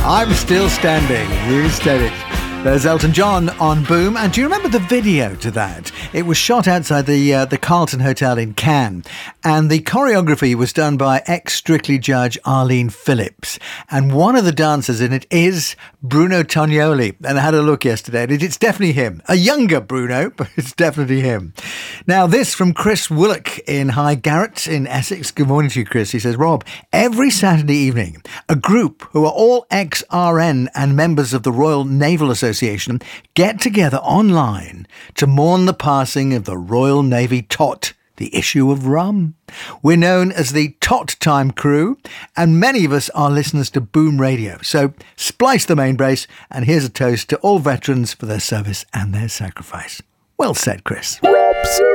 I'm still standing. You said it. There's Elton John on Boom. And do you remember the video to that? It was shot outside the Carlton Hotel in Cannes. And the choreography was done by ex-Strictly judge Arlene Phillips. And one of the dancers in it is Bruno Tonioli. And I had a look yesterday and it's definitely him. A younger Bruno, but it's definitely him. Now, this from Chris Willock in High Garrett in Essex. Good morning to you, Chris. He says, Rob, every Saturday evening, a group who are all ex-RN and members of the Royal Naval Association get together online to mourn the passing of the Royal Navy Tot, the issue of rum. We're known as the Tot Time crew, and many of us are listeners to Boom Radio. So splice the main brace, and here's a toast to all veterans for their service and their sacrifice. Well said, Chris. Rob's